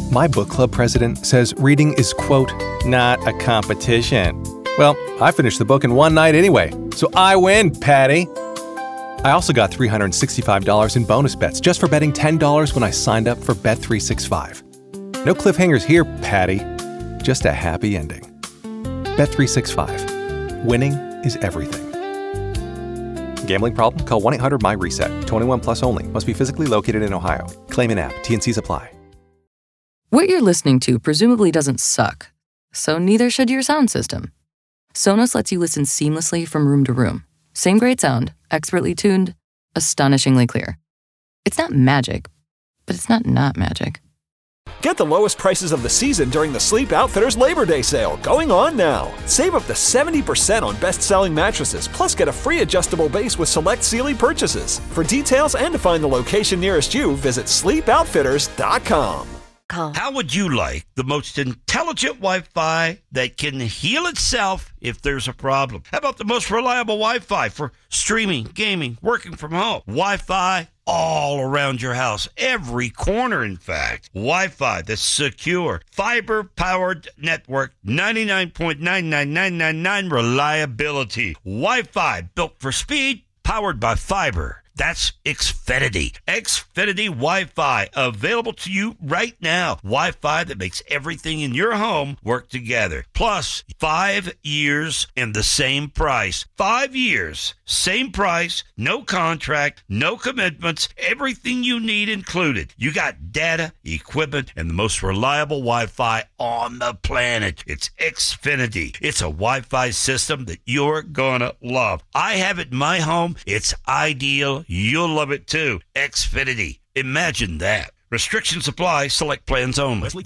My book club president says reading is, quote, not a competition. Well, I finished the book in one night anyway, so I win, Patty. I also got $365 in bonus bets just for betting $10 when I signed up for Bet365. No cliffhangers here, Patty. Just a happy ending. Bet365. Winning is everything. Gambling problem? Call 1-800-MY-RESET. 21 plus only. Must be physically located in Ohio. Claim in app. T&Cs apply. What you're listening to presumably doesn't suck, so neither should your sound system. Sonos lets you listen seamlessly from room to room. Same great sound, expertly tuned, astonishingly clear. It's not magic, but it's not magic. Get the lowest prices of the season during the Sleep Outfitters Labor Day sale, going on now. Save up to 70% on best-selling mattresses, plus get a free adjustable base with select Sealy purchases. For details and to find the location nearest you, visit sleepoutfitters.com. How would you like the most intelligent Wi-Fi that can heal itself if there's a problem? How about the most reliable Wi-Fi for streaming, gaming, working from home? Wi-Fi all around your house, every corner, in fact. Wi-Fi that's secure, fiber-powered network, 99.99999 reliability. Wi-Fi built for speed, powered by fiber. That's Xfinity. Xfinity Wi-Fi, available to you right now. Wi-Fi that makes everything in your home work together. Plus, 5 years and the same price. 5 years, same price, no contract, no commitments, everything you need included. You got data, equipment, and the most reliable Wi-Fi on the planet. It's Xfinity. It's a Wi-Fi system that you're gonna love. I have it in my home. It's ideal. You'll love it too. Xfinity. Imagine that. Restrictions apply. Select plans only.